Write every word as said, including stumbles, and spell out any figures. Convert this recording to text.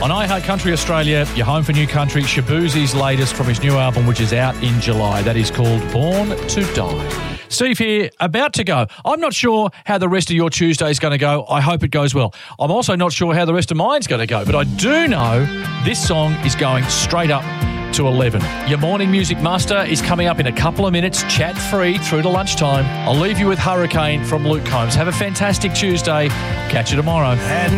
On iHeart Country Australia, you're home for new country. Shabuzi's latest from his new album, which is out in July. That is called Born to Die. Steve here, about to go. I'm not sure how the rest of your Tuesday is going to go. I hope it goes well. I'm also not sure how the rest of mine's going to go, but I do know this song is going straight up to eleven. Your morning music muster is coming up in a couple of minutes, chat free through to lunchtime. I'll leave you with Hurricane from Luke Combs. Have a fantastic Tuesday. Catch you tomorrow. And